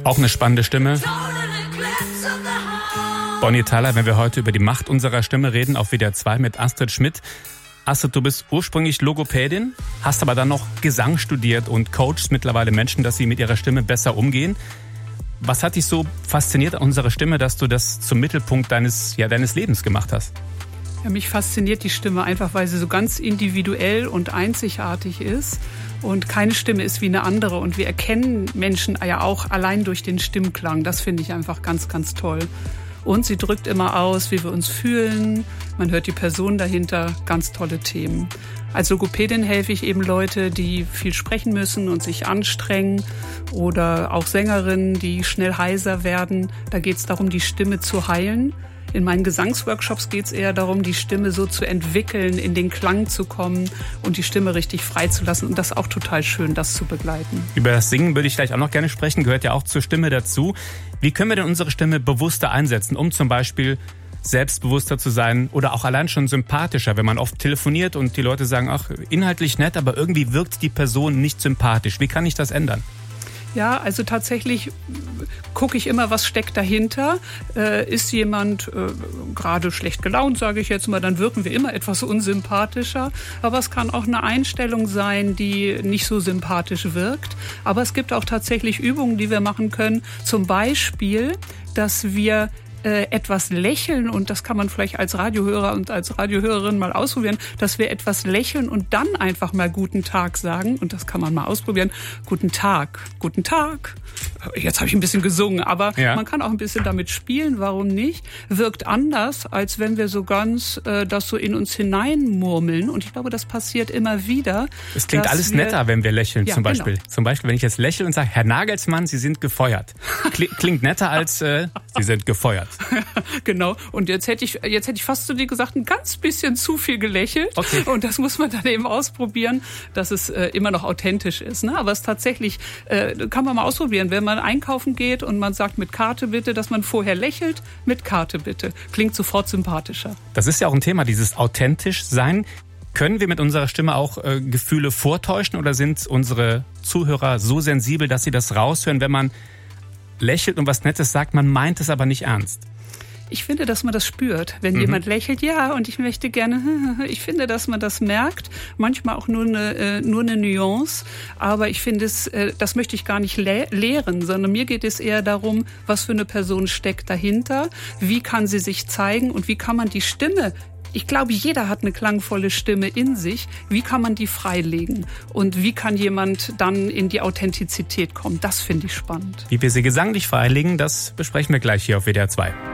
Auch eine spannende Stimme. Bonnie Tyler, wenn wir heute über die Macht unserer Stimme reden, auf WDR 2 mit Astrid Schmidt. Astrid, du bist ursprünglich Logopädin, hast aber dann noch Gesang studiert und coachst mittlerweile Menschen, dass sie mit ihrer Stimme besser umgehen. Was hat dich so fasziniert an unserer Stimme, dass du das zum Mittelpunkt deines Lebens gemacht hast? Ja, mich fasziniert die Stimme einfach, weil sie so ganz individuell und einzigartig ist. Und keine Stimme ist wie eine andere. Und wir erkennen Menschen ja auch allein durch den Stimmklang. Das finde ich einfach ganz, ganz toll. Und sie drückt immer aus, wie wir uns fühlen. Man hört die Person dahinter. Ganz tolle Themen. Als Logopädin helfe ich eben Leute, die viel sprechen müssen und sich anstrengen. Oder auch Sängerinnen, die schnell heiser werden. Da geht es darum, die Stimme zu heilen. In meinen Gesangsworkshops geht es eher darum, die Stimme so zu entwickeln, in den Klang zu kommen und die Stimme richtig freizulassen. Und das ist auch total schön, das zu begleiten. Über das Singen würde ich gleich auch noch gerne sprechen, gehört ja auch zur Stimme dazu. Wie können wir denn unsere Stimme bewusster einsetzen, um zum Beispiel selbstbewusster zu sein oder auch allein schon sympathischer, wenn man oft telefoniert und die Leute sagen, ach, inhaltlich nett, aber irgendwie wirkt die Person nicht sympathisch. Wie kann ich das ändern? Ja, also tatsächlich gucke ich immer, was steckt dahinter. Ist jemand gerade schlecht gelaunt, sage ich jetzt mal, dann wirken wir immer etwas unsympathischer. Aber es kann auch eine Einstellung sein, die nicht so sympathisch wirkt. Aber es gibt auch tatsächlich Übungen, die wir machen können. Zum Beispiel, dass wir etwas lächeln, und das kann man vielleicht als Radiohörer und als Radiohörerin mal ausprobieren, dass wir etwas lächeln und dann einfach mal guten Tag sagen, und das kann man mal ausprobieren. Guten Tag, guten Tag. Jetzt habe ich ein bisschen gesungen, aber man kann auch ein bisschen damit spielen, warum nicht? Wirkt anders, als wenn wir so ganz das so in uns hineinmurmeln, und ich glaube, das passiert immer wieder. Es klingt alles netter, wenn wir lächeln, zum Beispiel. Genau. Zum Beispiel, wenn ich jetzt lächle und sage, Herr Nagelsmann, Sie sind gefeuert. Klingt netter als Sie sind gefeuert. Genau. Und jetzt hätte ich fast zu dir gesagt, ein ganz bisschen zu viel gelächelt. Okay. Und das muss man dann eben ausprobieren, dass es immer noch authentisch ist. Ne? Aber es tatsächlich kann man mal ausprobieren, wenn man einkaufen geht und man sagt mit Karte bitte, dass man vorher lächelt, mit Karte bitte. Klingt sofort sympathischer. Das ist ja auch ein Thema, dieses authentisch sein. Können wir mit unserer Stimme auch Gefühle vortäuschen, oder sind unsere Zuhörer so sensibel, dass sie das raushören, wenn man lächelt und was Nettes sagt, man meint es aber nicht ernst? Ich finde, dass man das spürt, wenn jemand lächelt, ja, und ich möchte gerne, ich finde, dass man das merkt, manchmal auch nur eine Nuance, aber ich finde das möchte ich gar nicht lehren, sondern mir geht es eher darum, was für eine Person steckt dahinter, wie kann sie sich zeigen und wie kann man die Stimme, ich glaube, jeder hat eine klangvolle Stimme in sich. Wie kann man die freilegen? Und wie kann jemand dann in die Authentizität kommen? Das finde ich spannend. Wie wir sie gesanglich freilegen, das besprechen wir gleich hier auf WDR 2.